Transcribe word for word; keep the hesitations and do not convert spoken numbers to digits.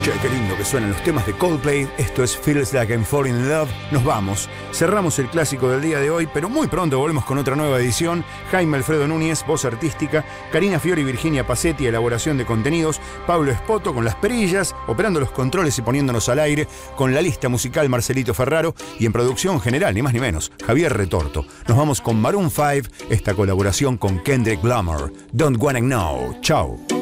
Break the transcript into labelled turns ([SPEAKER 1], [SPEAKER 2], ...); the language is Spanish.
[SPEAKER 1] Che, qué lindo que suenan los temas de Coldplay. Esto es Feels Like I'm Falling in Love. Nos vamos. Cerramos el clásico del día de hoy, pero muy pronto volvemos con otra nueva edición. Jaime Alfredo Núñez, voz artística. Karina Fiori y Virginia Pacetti, elaboración de contenidos. Pablo Espoto con las perillas, operando los controles y poniéndonos al aire. Con la lista musical Marcelito Ferraro. Y en producción general, ni más ni menos, Javier Retorto. Nos vamos con Maroon five, esta colaboración con Kendrick Lamar. Don't Wanna Know. Chau.